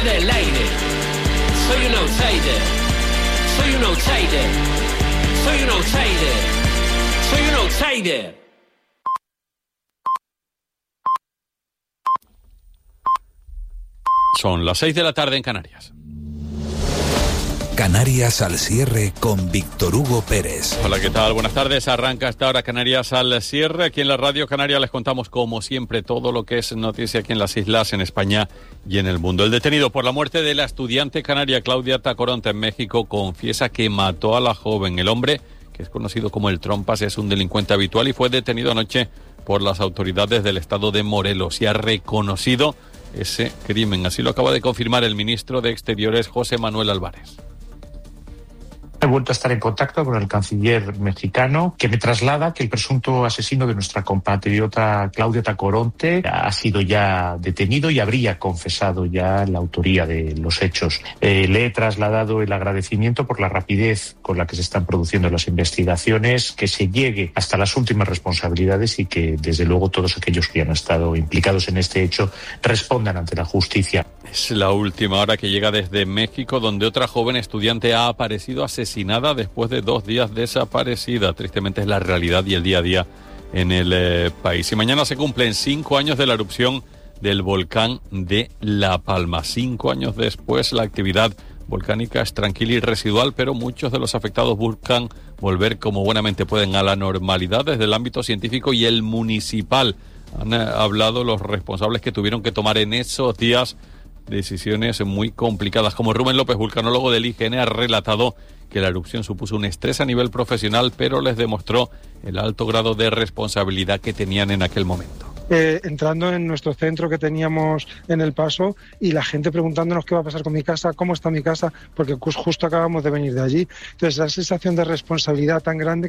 there, lady. So you know, take it. So you know, take it. So you know, take it. So you know, take it. Son las 6 de la tarde en Canarias. Canarias al cierre con Víctor Hugo Pérez. Hola, ¿qué tal? Buenas tardes. Arranca esta hora Canarias al cierre. Aquí en la Radio Canaria les contamos, como siempre, todo lo que es noticia aquí en las islas, en España y en el mundo. El detenido por la muerte de la estudiante canaria Claudia Tacoronte en México confiesa que mató a la joven. El hombre, que es conocido como el Trompas, es un delincuente habitual y fue detenido anoche por las autoridades del estado de Morelos y ha reconocido ese crimen. Así lo acaba de confirmar el ministro de Exteriores, José Manuel Álvarez. He vuelto a estar en contacto con el canciller mexicano, que me traslada que el presunto asesino de nuestra compatriota Claudia Tacoronte ha sido ya detenido y habría confesado ya la autoría de los hechos. Le he trasladado el agradecimiento por la rapidez con la que se están produciendo las investigaciones, que se llegue hasta las últimas responsabilidades y que, desde luego, todos aquellos que han estado implicados en este hecho respondan ante la justicia. Es la última hora que llega desde México, donde otra joven estudiante ha aparecido asesinada después de 2 días desaparecida. Tristemente es la realidad y el día a día en el país. Y mañana se cumplen 5 años de la erupción del volcán de La Palma. 5 años después, la actividad volcánica es tranquila y residual, pero muchos de los afectados buscan volver como buenamente pueden a la normalidad desde el ámbito científico y el municipal. Han hablado los responsables que tuvieron que tomar en esos días decisiones muy complicadas, como Rubén López, vulcanólogo del IGN, ha relatado que la erupción supuso un estrés a nivel profesional, pero les demostró el alto grado de responsabilidad que tenían en aquel momento. Entrando en nuestro centro que teníamos en El Paso y la gente preguntándonos qué va a pasar con mi casa, cómo está mi casa, porque justo acabamos de venir de allí. Entonces, la sensación de responsabilidad tan grande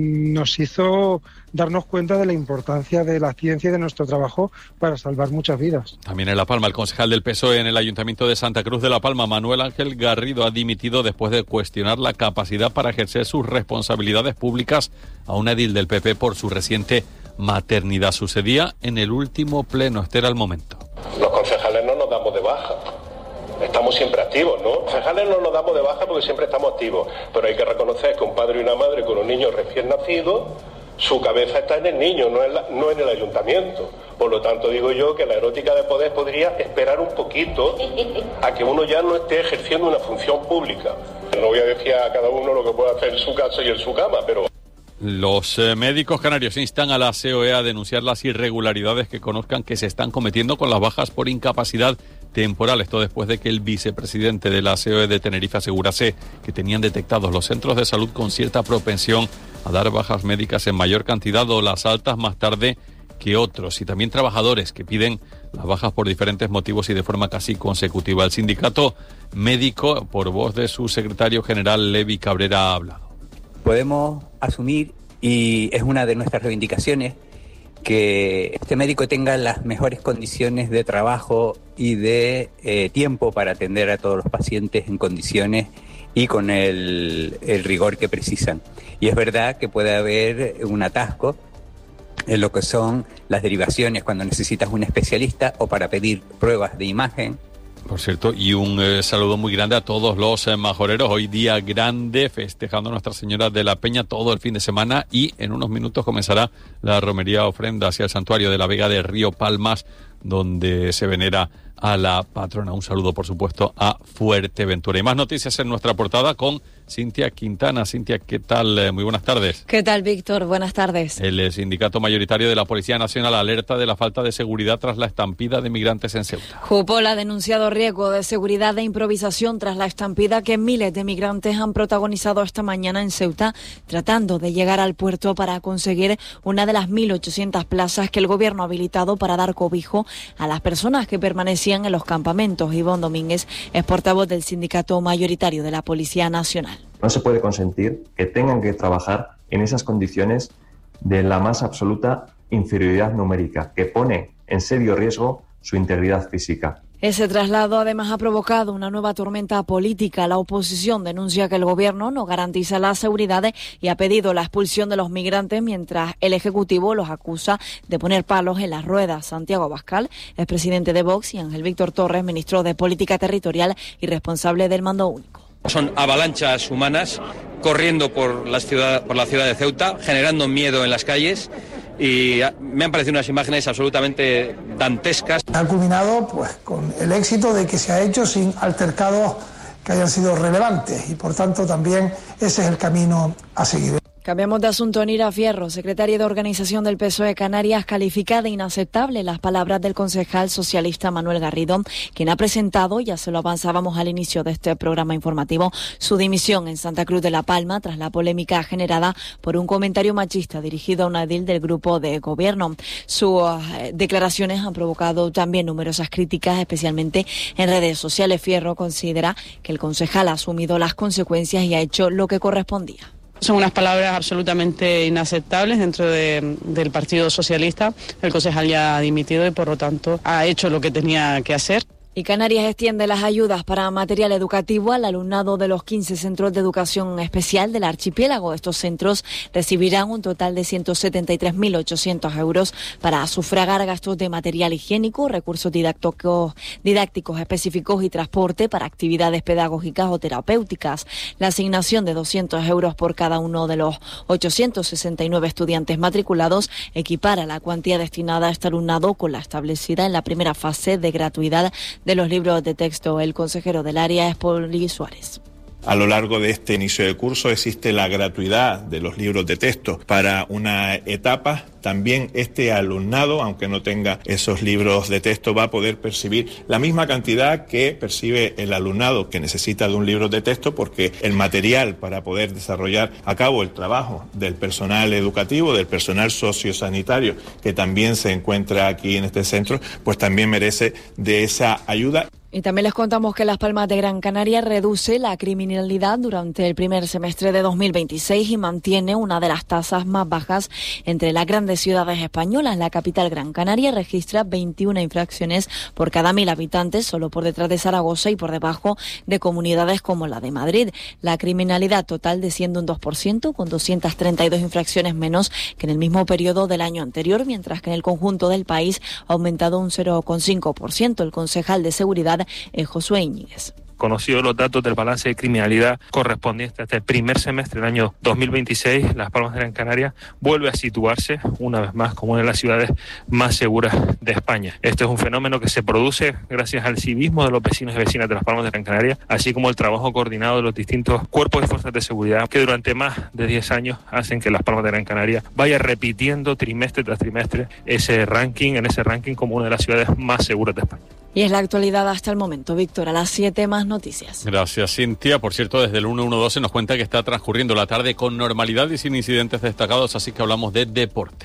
nos hizo darnos cuenta de la importancia de la ciencia y de nuestro trabajo para salvar muchas vidas. También en La Palma, el concejal del PSOE en el Ayuntamiento de Santa Cruz de La Palma, Manuel Ángel Garrido, ha dimitido después de cuestionar la capacidad para ejercer sus responsabilidades públicas a un edil del PP por su reciente maternidad. Sucedía en el último pleno. Este era el momento. Los concejales no nos damos de baja. Estamos siempre activos, ¿no? Los concejales no nos damos de baja porque siempre estamos activos. Pero hay que reconocer que un padre y una madre con un niño recién nacido, su cabeza está en el niño, no en el ayuntamiento. Por lo tanto, digo yo que la erótica de poder podría esperar un poquito a que uno ya no esté ejerciendo una función pública. No voy a decir a cada uno lo que puede hacer en su casa y en su cama, pero... Los médicos canarios instan a la COE a denunciar las irregularidades que conozcan que se están cometiendo con las bajas por incapacidad temporal. Esto después de que el vicepresidente de la COE de Tenerife asegurase que tenían detectados los centros de salud con cierta propensión a dar bajas médicas en mayor cantidad o las altas más tarde que otros. Y también trabajadores que piden las bajas por diferentes motivos y de forma casi consecutiva. El sindicato médico, por voz de su secretario general, Levi Cabrera, ha hablado. Podemos asumir, y es una de nuestras reivindicaciones, que este médico tenga las mejores condiciones de trabajo y de tiempo para atender a todos los pacientes en condiciones y con el rigor que precisan. Y es verdad que puede haber un atasco en lo que son las derivaciones cuando necesitas un especialista o para pedir pruebas de imagen. Por cierto, y un saludo muy grande a todos los majoreros. Hoy día grande, festejando a Nuestra Señora de la Peña todo el fin de semana, y en unos minutos comenzará la romería ofrenda hacia el santuario de la Vega de Río Palmas, donde se venera a la patrona. Un saludo, por supuesto, a Fuerteventura. Y más noticias en nuestra portada con Cintia Quintana. Cintia, ¿qué tal? Muy buenas tardes. ¿Qué tal, Víctor? Buenas tardes. El sindicato mayoritario de la Policía Nacional alerta de la falta de seguridad tras la estampida de migrantes en Ceuta. Jupol ha denunciado riesgo de seguridad de improvisación tras la estampida que miles de migrantes han protagonizado esta mañana en Ceuta, tratando de llegar al puerto para conseguir una de las 1.800 plazas que el gobierno ha habilitado para dar cobijo a las personas que permanecían en los campamentos. Ivonne Domínguez es portavoz del sindicato mayoritario de la Policía Nacional. No se puede consentir que tengan que trabajar en esas condiciones de la más absoluta inferioridad numérica, que pone en serio riesgo su integridad física. Ese traslado además ha provocado una nueva tormenta política. La oposición denuncia que el gobierno no garantiza la seguridad y ha pedido la expulsión de los migrantes, mientras el Ejecutivo los acusa de poner palos en las ruedas. Santiago Abascal es presidente de Vox y Ángel Víctor Torres, ministro de Política Territorial y responsable del mando único. Son avalanchas humanas corriendo por la ciudad de Ceuta, generando miedo en las calles. Y me han parecido unas imágenes absolutamente dantescas. Ha culminado pues con el éxito de que se ha hecho sin altercados que hayan sido relevantes y por tanto también ese es el camino a seguir. Cambiamos de asunto. Nira Fierro, secretaria de Organización del PSOE Canarias, califica de inaceptable las palabras del concejal socialista Manuel Garrido, quien ha presentado, ya se lo avanzábamos al inicio de este programa informativo, su dimisión en Santa Cruz de la Palma tras la polémica generada por un comentario machista dirigido a una edil del grupo de gobierno. Sus declaraciones han provocado también numerosas críticas, especialmente en redes sociales. Fierro considera que el concejal ha asumido las consecuencias y ha hecho lo que correspondía. Son unas palabras absolutamente inaceptables dentro del Partido Socialista. El concejal ya ha dimitido y por lo tanto ha hecho lo que tenía que hacer. Y Canarias extiende las ayudas para material educativo al alumnado de los 15 centros de educación especial del archipiélago. Estos centros recibirán un total de 173.800 euros para sufragar gastos de material higiénico, recursos didácticos específicos y transporte para actividades pedagógicas o terapéuticas. La asignación de 200 euros por cada uno de los 869 estudiantes matriculados equipara la cuantía destinada a este alumnado con la establecida en la primera fase de gratuidad de los libros de texto. El consejero del área es Poli Suárez. A lo largo de este inicio de curso existe la gratuidad de los libros de texto para una etapa. También este alumnado, aunque no tenga esos libros de texto, va a poder percibir la misma cantidad que percibe el alumnado que necesita de un libro de texto, porque el material para poder desarrollar a cabo el trabajo del personal educativo, del personal sociosanitario, que también se encuentra aquí en este centro, pues también merece de esa ayuda. Y también les contamos que Las Palmas de Gran Canaria reduce la criminalidad durante el primer semestre de 2026 y mantiene una de las tasas más bajas entre las grandes ciudades españolas. La capital Gran Canaria registra 21 infracciones por cada 1.000 habitantes, solo por detrás de Zaragoza y por debajo de comunidades como la de Madrid. La criminalidad total desciende un 2%, con 232 infracciones menos que en el mismo periodo del año anterior, mientras que en el conjunto del país ha aumentado un 0,5%. El concejal de Seguridad Josué Íñiguez. Conocidos los datos del balance de criminalidad correspondiente a este primer semestre del año 2026, Las Palmas de Gran Canaria vuelve a situarse una vez más como una de las ciudades más seguras de España. Este es un fenómeno que se produce gracias al civismo de los vecinos y vecinas de Las Palmas de Gran Canaria, así como el trabajo coordinado de los distintos cuerpos y fuerzas de seguridad que durante más de 10 años hacen que Las Palmas de Gran Canaria vaya repitiendo trimestre tras trimestre ese ranking como una de las ciudades más seguras de España. Y es la actualidad hasta el momento. Víctor, a las 7 más noticias. Gracias, Cintia. Por cierto, desde el 112 nos cuenta que está transcurriendo la tarde con normalidad y sin incidentes destacados, así que hablamos de deporte.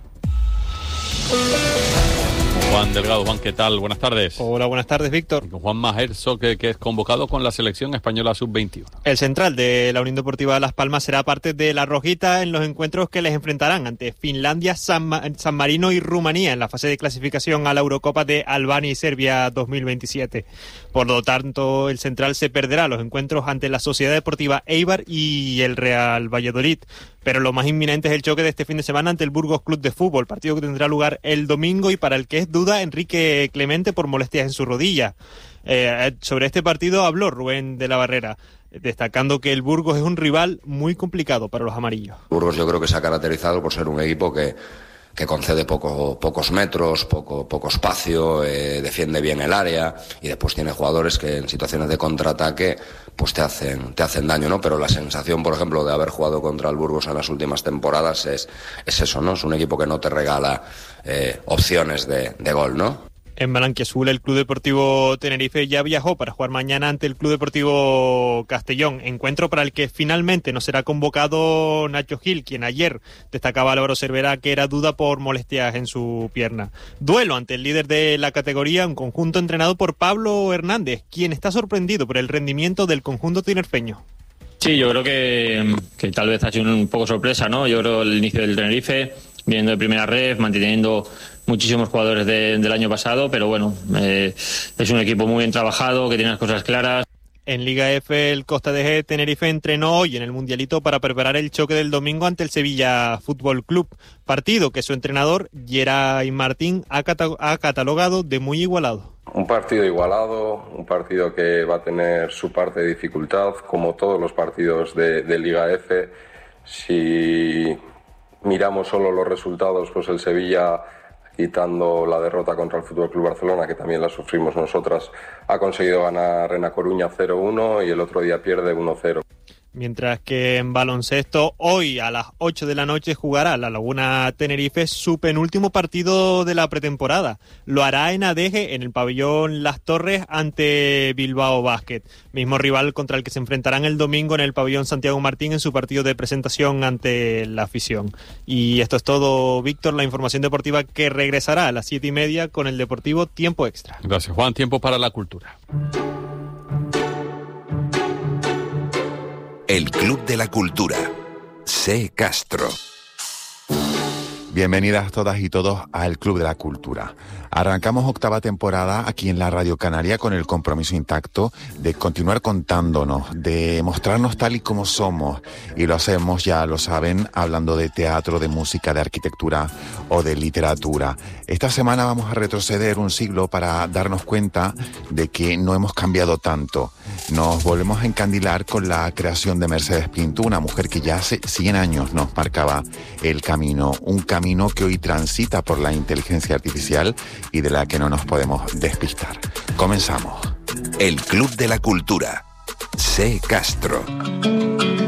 Juan Delgado. Juan, ¿qué tal? Buenas tardes. Hola, buenas tardes, Víctor. Juan Majerso, que es convocado con la selección española sub-21. El central de la Unión Deportiva Las Palmas será parte de la rojita en los encuentros que les enfrentarán ante Finlandia, San Marino y Rumanía en la fase de clasificación a la Eurocopa de Albania y Serbia 2027. Por lo tanto, el central se perderá los encuentros ante la Sociedad Deportiva Eibar y el Real Valladolid. Pero lo más inminente es el choque de este fin de semana ante el Burgos Club de Fútbol, partido que tendrá lugar el domingo y para el que es duda Enrique Clemente por molestias en su rodilla. Sobre este partido habló Rubén de la Barrera, destacando que el Burgos es un rival muy complicado para los amarillos. Burgos yo creo que se ha caracterizado por ser un equipo que concede pocos metros, poco espacio, defiende bien el área y después tiene jugadores que en situaciones de contraataque pues te hacen daño, ¿no? Pero la sensación, por ejemplo, de haber jugado contra el Burgos en las últimas temporadas es eso, ¿no? Es un equipo que no te regala opciones de gol, ¿no? En Blanquiazul, el Club Deportivo Tenerife ya viajó para jugar mañana ante el Club Deportivo Castellón, encuentro para el que finalmente no será convocado Nacho Gil, quien ayer destacaba a Álvaro Cervera que era duda por molestias en su pierna. Duelo ante el líder de la categoría, un conjunto entrenado por Pablo Hernández, quien está sorprendido por el rendimiento del conjunto tinerfeño. Sí, yo creo que tal vez ha sido un poco sorpresa, ¿no? Yo creo el inicio del Tenerife viniendo de primera ref, manteniendo muchísimos jugadores del año pasado, pero bueno, es un equipo muy bien trabajado, que tiene las cosas claras. En Liga F, el Costa de G Tenerife entrenó hoy en el Mundialito para preparar el choque del domingo ante el Sevilla Fútbol Club, partido que su entrenador, Geray Martín, ha catalogado de muy igualado. Un partido igualado, un partido que va a tener su parte de dificultad, como todos los partidos de Liga F. Si miramos solo los resultados, pues el Sevilla, quitando la derrota contra el FC Barcelona, que también la sufrimos nosotras, ha conseguido ganar en A Coruña 0-1 y el otro día pierde 1-0. Mientras que en baloncesto, hoy a las 8 de la noche jugará la Laguna Tenerife su penúltimo partido de la pretemporada. Lo hará en Adeje, en el pabellón Las Torres, ante Bilbao Basket, mismo rival contra el que se enfrentarán el domingo en el pabellón Santiago Martín en su partido de presentación ante la afición. Y esto es todo, Víctor, la información deportiva que regresará a las 7:30 con el Deportivo Tiempo Extra. Gracias, Juan. Tiempo para la cultura. El Club de la Cultura. C. Castro. Bienvenidas todas y todos al Club de la Cultura. Arrancamos 8ª temporada aquí en la Radio Canaria con el compromiso intacto de continuar contándonos, de mostrarnos tal y como somos. Y lo hacemos, ya lo saben, hablando de teatro, de música, de arquitectura o de literatura. Esta semana vamos a retroceder un siglo para darnos cuenta de que no hemos cambiado tanto. Nos volvemos a encandilar con la creación de Mercedes Pinto, una mujer que ya hace 100 años nos marcaba el camino, un camino que hoy transita por la inteligencia artificial y de la que no nos podemos despistar. Comenzamos. El Club de la Cultura. C. Castro.